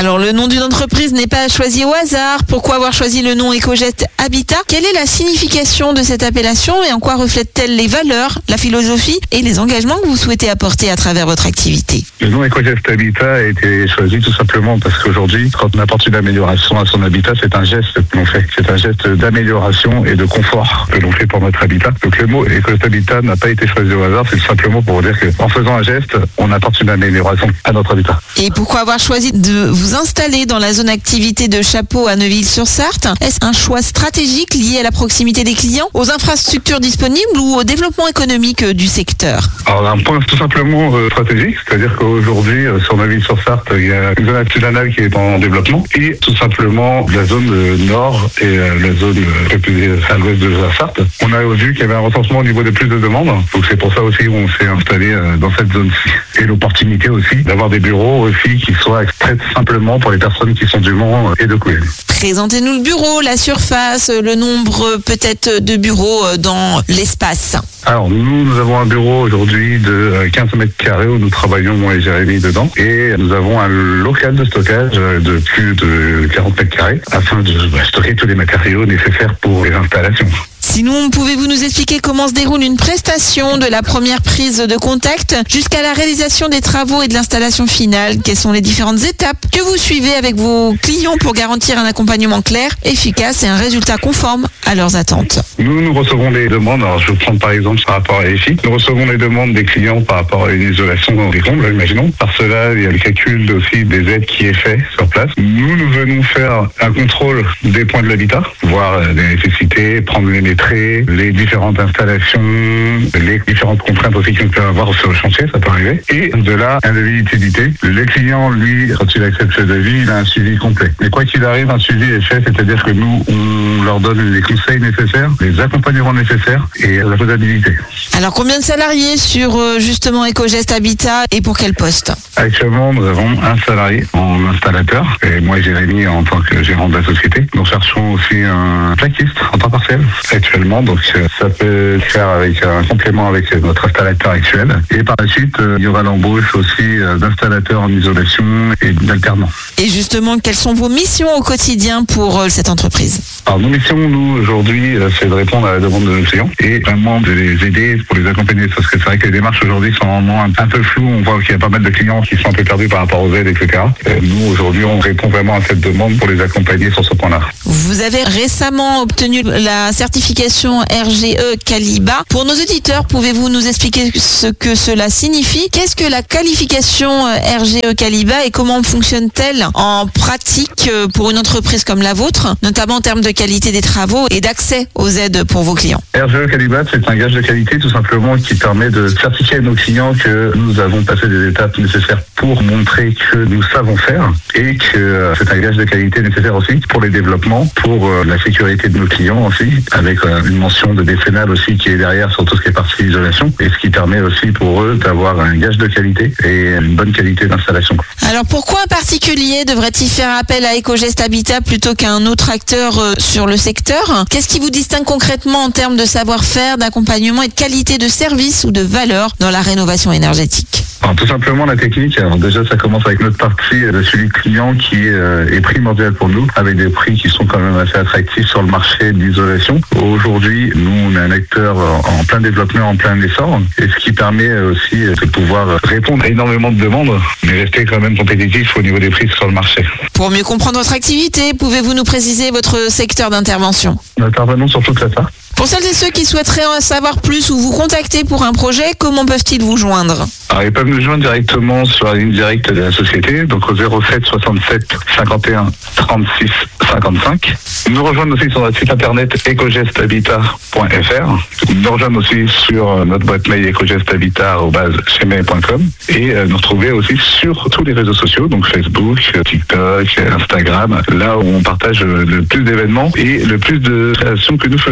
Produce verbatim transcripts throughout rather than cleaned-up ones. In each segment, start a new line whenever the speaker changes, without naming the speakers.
Alors le nom d'une entreprise n'est pas choisi au hasard. Pourquoi avoir choisi le nom Ecogest Habitat? Quelle est la signification de cette appellation et en quoi reflète-t-elle les valeurs, la philosophie et les engagements que vous souhaitez apporter à travers votre activité?
Le nom Ecogest Habitat a été choisi tout simplement parce qu'aujourd'hui, quand on apporte une amélioration à son habitat, c'est un geste que l'on fait. C'est un geste d'amélioration et de confort que l'on fait pour notre habitat. Donc le mot Ecogest Habitat n'a pas été choisi au hasard, c'est simplement pour dire qu'en faisant un geste, on apporte une amélioration à notre habitat.
Et pourquoi avoir choisi de vous installer dans la zone activité de Chapeaux à Neuville-sur-Sarthe? Est-ce un choix stratégique lié à la proximité des clients, aux infrastructures disponibles ou au développement économique du secteur?
Alors un point tout simplement euh, stratégique, c'est-à-dire qu'aujourd'hui euh, sur Neuville-sur-Sarthe, il y a une zone artisanale qui est en développement et tout simplement la zone euh, nord et euh, la zone euh, plus à l'ouest de la Sarthe. On a vu qu'il y avait un recensement au niveau de plus de demandes, donc c'est pour ça aussi qu'on s'est installé euh, dans cette zone-ci. Et l'opportunité aussi d'avoir des bureaux aussi qui soient très simplement pour les personnes qui sont du Mans et de Couenne.
Présentez-nous le bureau, la surface, le nombre peut-être de bureaux dans l'espace.
Alors nous, nous avons un bureau aujourd'hui de quinze mètres carrés où nous travaillons, moi et Jérémy, dedans. Et nous avons un local de stockage de plus de quarante mètres carrés afin de bah, stocker tous les matériaux nécessaires pour les installations.
Sinon, pouvez-vous nous expliquer comment se déroule une prestation de la première prise de contact jusqu'à la réalisation des travaux et de l'installation finale? Quelles sont les différentes étapes que vous suivez avec vos clients pour garantir un accompagnement clair, efficace et un résultat conforme à leurs attentes?
Nous, nous recevons des demandes. Alors, je vais prendre par exemple par rapport à E F I. Nous recevons les demandes des clients par rapport à une isolation des combles, imaginons. Par cela, il y a le calcul aussi des aides qui est fait sur place. Nous, nous venons faire un contrôle des points de l'habitat, voir les nécessités, prendre les métrés, les différentes installations, les différentes contraintes aussi qu'on peut avoir sur le chantier, ça peut arriver. Et de là, un devis d'utilité. Le client, lui, quand il accepte ce devis, il a un suivi complet. Mais quoi qu'il arrive, un suivi est fait, c'est-à-dire que nous, on leur donne les conseils nécessaires, les accompagnements nécessaires et la faisabilité.
Alors, combien de salariés sur justement Ecogest Habitat et pour quel poste?
Actuellement, nous avons un salarié en installateur et moi et Jérémy en tant que gérant de la société. Nous cherchons aussi un plaquiste en temps partiel actuellement, donc ça peut se faire avec un complément avec notre installateur actuel. Et par la suite, il y aura l'embauche aussi d'installateurs en isolation et d'alternants.
Et justement, quelles sont vos missions au quotidien pour cette entreprise?
Alors, nos missions, nous, aujourd'hui, c'est de répondre à la demande de nos clients et vraiment de les aider pour les accompagner. Parce que c'est vrai que les démarches aujourd'hui sont vraiment un, un peu floues. On voit qu'il y a pas mal de clients qui sont un peu perdus par rapport aux aides, et cetera. Et nous, aujourd'hui, on répond vraiment à cette demande pour les accompagner sur ce point-là.
Vous avez récemment obtenu la certification R G E Caliba. Pour nos auditeurs, pouvez-vous nous expliquer ce que cela signifie? Qu'est-ce que la qualification R G E Caliba et comment fonctionne-t-elle en pratique pour une entreprise comme la vôtre, notamment en termes de qualité des travaux et d'accès aux aides pour vos clients?
R G E Caliba, c'est un gage de qualité tout simplement qui permet de certifier à nos clients que nous avons passé des étapes nécessaires pour montrer que nous savons faire et que c'est un gage de qualité nécessaire aussi pour les développements, pour la sécurité de nos clients aussi, avec une mention de décennale aussi qui est derrière sur tout ce qui est partie isolation et ce qui permet aussi pour eux d'avoir un gage de qualité et une bonne qualité d'installation.
Alors pourquoi un particulier devrait-il faire appel à Ecogest Habitat plutôt qu'à un autre acteur sur le secteur? Qu'est-ce qui vous distingue concrètement en termes de savoir-faire, d'accompagnement et de qualité de service ou de valeur dans la rénovation énergétique?
Alors, tout simplement la technique. Alors déjà ça commence avec notre partie de suivi client qui euh, est primordial pour nous, avec des prix qui sont quand même assez attractifs sur le marché de l'isolation. Aujourd'hui, nous on est un acteur en plein développement, en plein essor, et ce qui permet aussi de pouvoir répondre à énormément de demandes, mais rester quand même compétitif au niveau des prix sur le marché.
Pour mieux comprendre votre activité, pouvez-vous nous préciser votre secteur d'intervention?
Nous intervenons sur toute la Sarthe.
Pour celles et ceux qui souhaiteraient en savoir plus ou vous contacter pour un projet, comment peuvent-ils vous joindre?
Alors, ils peuvent nous joindre directement sur la ligne directe de la société, donc au zéro sept soixante-sept cinquante et un trente-six cinquante-cinq. Nous rejoindre aussi sur notre site internet ecogest habitat point f r. Nous rejoindre aussi sur notre boîte mail ecogest habitat arobase gmail point com et nous retrouver aussi sur tous les réseaux sociaux, donc Facebook, TikTok, Instagram, là où on partage le plus d'événements et le plus de créations que nous faisons. Merci.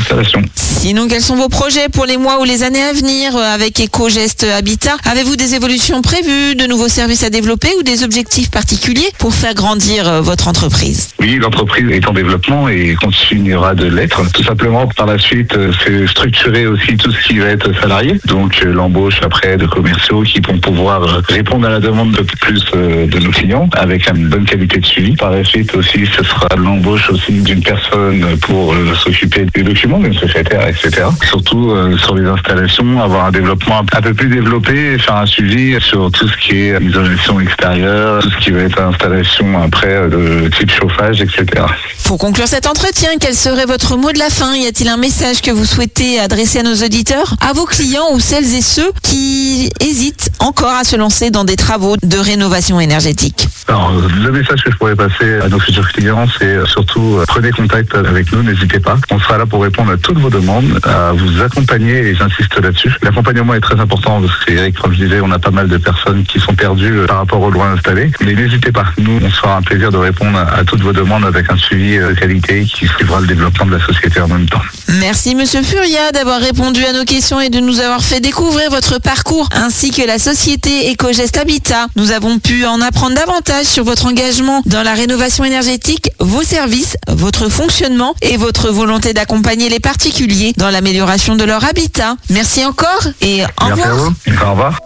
installations.
Sinon, quels sont vos projets pour les mois ou les années à venir avec Ecogest Habitat? Avez-vous des évolutions prévues, de nouveaux services à développer ou des objectifs particuliers pour faire grandir votre entreprise?
Oui, l'entreprise est en développement et continuera de l'être. Tout simplement, par la suite, c'est structurer aussi tout ce qui va être salarié. Donc, l'embauche après de commerciaux qui vont pouvoir répondre à la demande de plus de nos clients avec une bonne qualité de suivi. Par la suite aussi, ce sera l'embauche aussi d'une personne pour euh, s'occuper des documents, d'une secrétaire, et cetera. Surtout euh, sur les installations, avoir un développement un peu plus développé et faire un suivi sur tout ce qui est isolation extérieure, tout ce qui va être installation après de type chauffage, et cetera.
Pour conclure cet entretien, quel serait votre mot de la fin? Y a-t-il un message que vous souhaitez adresser à nos auditeurs, à vos clients ou celles et ceux qui hésitent encore à se lancer dans des travaux de rénovation énergétique?
Alors, le message que je pourrais passer à nos futurs clients, c'est surtout euh, prenez contact avec nous, n'hésitez pas. On sera là pour répondre à toutes vos demandes, à vous accompagner et j'insiste là-dessus. L'accompagnement est très important parce que, Eric, comme je disais, on a pas mal de personnes qui sont perdues euh, par rapport aux lois installées. Mais n'hésitez pas, nous, on se fera un plaisir de répondre à, à toutes vos demandes avec un suivi de qualité qui suivra le développement de la société en même temps.
Merci Monsieur Furia d'avoir répondu à nos questions et de nous avoir fait découvrir votre parcours ainsi que la société Ecogest Habitat. Nous avons pu en apprendre davantage sur votre engagement dans la rénovation énergétique, vos services, votre fonctionnement et votre volonté d'accompagner les particuliers dans l'amélioration de leur habitat. Merci encore et au
Merci
revoir.
à vous. Au revoir.